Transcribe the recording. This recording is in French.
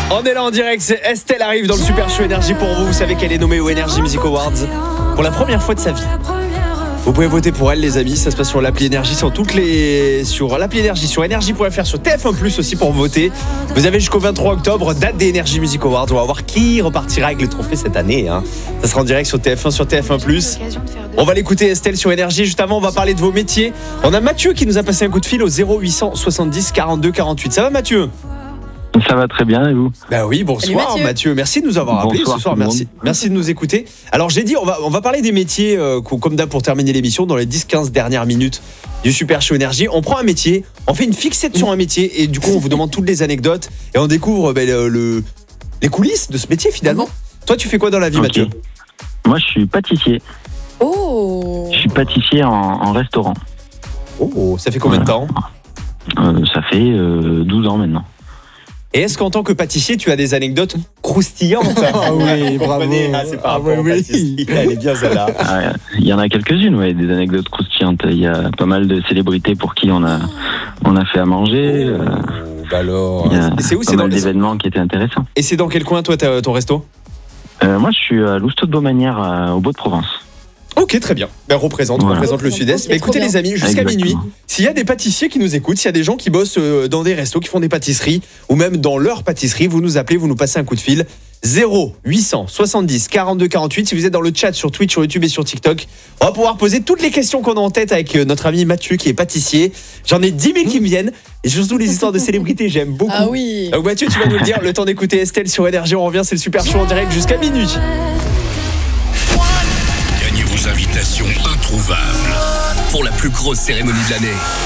On est là en direct, c'est Estelle arrive dans le Super Show Énergie pour vous. Vous savez qu'elle est nommée aux Energy Music Awards pour la première fois de sa vie. Vous pouvez voter pour elle, les amis. Ça se passe sur l'appli Énergie, sur l'appli Énergie, sur énergie.fr, sur TF1+ aussi pour voter. Vous avez jusqu'au 23 octobre, date des Energy Music Awards. On va voir qui repartira avec le trophée cette année. Ça sera en direct sur TF1, sur TF1+. On va l'écouter Estelle sur Énergie. Juste avant, on va parler de vos métiers. On a Mathieu qui nous a passé un coup de fil au 0800 70 42 48. Ça va, Mathieu ? Ça va très bien, et vous ? Bah oui, bonsoir Mathieu. Merci de nous avoir appelé ce soir. Merci de nous écouter. Alors j'ai dit, on va parler des métiers comme d'hab pour terminer l'émission dans les 10-15 dernières minutes du Super Show Énergie. On prend un métier, on fait une fixette sur un métier et du coup on vous demande toutes les anecdotes et on découvre les coulisses de ce métier finalement. Toi tu fais quoi dans la vie, Mathieu ? Moi je suis pâtissier. Oh. Je suis pâtissier en restaurant. Oh, ça fait combien de temps ? Ça fait 12 ans maintenant. Et est-ce qu'en tant que pâtissier, tu as des anecdotes croustillantes ? Ah oui, bravo. C'est pas oui. Elle est bien celle-là. Il y en a quelques-unes, des anecdotes croustillantes. Il y a pas mal de célébrités pour qui on a fait à manger. Alors. C'est où ? C'est dans d'événements qui étaient intéressants. Et c'est dans quel coin, toi, ton resto ? Moi, je suis à Lousteau de Beaumanière, au Beau-de-Provence. Ok, très bien. Représente le Sud-Est. Écoutez les amis, jusqu'à minuit, s'il y a des pâtissiers qui nous écoutent, s'il y a des gens qui bossent dans des restos, qui font des pâtisseries, ou même dans leur pâtisserie, vous nous appelez, vous nous passez un coup de fil. 0800 70 42 48. Si vous êtes dans le chat sur Twitch, sur YouTube et sur TikTok, on va pouvoir poser toutes les questions qu'on a en tête avec notre ami Mathieu qui est pâtissier. J'en ai 10 000 qui me viennent. Et surtout les histoires de célébrités, j'aime beaucoup. Ah oui. Donc Mathieu, tu vas nous le dire, le temps d'écouter Estelle sur Énergie. On revient, c'est le Super Show en direct jusqu'à minuit. Gagnez vos invitations introuvables pour la plus grosse cérémonie de l'année.